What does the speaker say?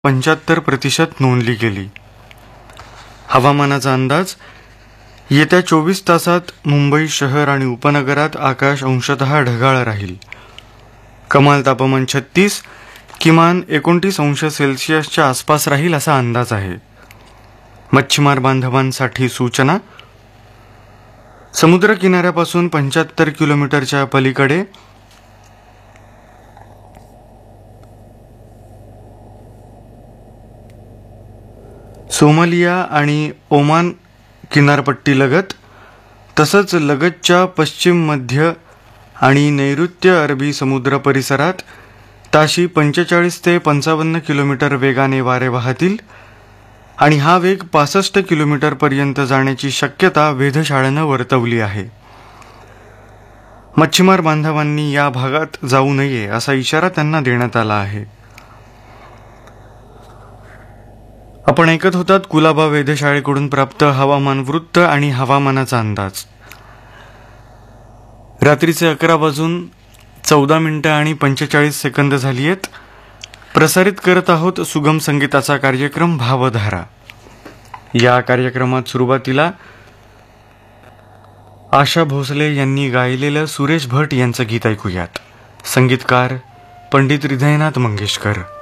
75% नोंदली गेली. हवामानाचा अंदाज. येत्या 24 तासात मुंबई शहर आणि उपनगरात आकाश अंशतः ढगाळ राहील. कमाल तापमान 36, किमान 29 अंश सेल्सिअसच्या आसपास राहील असा अंदाज आहे. मच्छीमार बांधवांसाठी सूचना. समुद्र किनाऱ्यापासून 75 किलोमीटरच्या पलीकडे सोमालिया आणि ओमान किनारपट्टीलगत तसंच लगतच्या पश्चिम मध्य आणि नैऋत्य अरबी समुद्र परिसरात ताशी 45 ते 55 किलोमीटर वेगाने वारे वाहतील आणि हा वेग 65 किलोमीटरपर्यंत जाण्याची शक्यता वेधशाळेनं वर्तवली आहे. मच्छीमार बांधवांनी या भागात जाऊ नये असा इशारा त्यांना देण्यात आला आहे. आपण ऐकत होतात कुलाबा वेधशाळेकडून प्राप्त हवामान वृत्त आणि हवामानाचा अंदाज. रात्रीचे 11:14 झाली आहेत. प्रसारित करत आहोत सुगम संगीताचा कार्यक्रम भावधारा. या कार्यक्रमात सुरुवातीला आशा भोसले यांनी गायलेलं सुरेश भट यांचं गीत ऐकूयात. संगीतकार पंडित हृदयनाथ मंगेशकर.